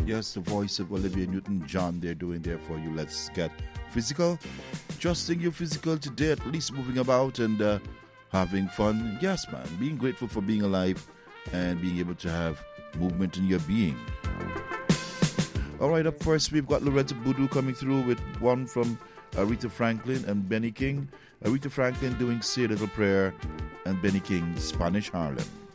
Yes, the voice of Olivia Newton-John, they're doing there for you. Let's get physical. Trusting you physical today, at least moving about and having fun. Yes, man. Being grateful for being alive and being able to have movement in your being. All right, up first, we've got Loretta Boudou coming through with one from Aretha Franklin and Benny King. Aretha Franklin doing Say a Little Prayer and Benny King, Spanish Harlem.